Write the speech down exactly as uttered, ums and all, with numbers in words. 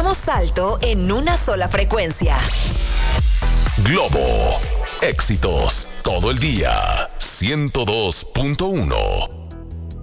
damos alto en una sola frecuencia. Globo, éxitos todo el día, ciento dos punto uno.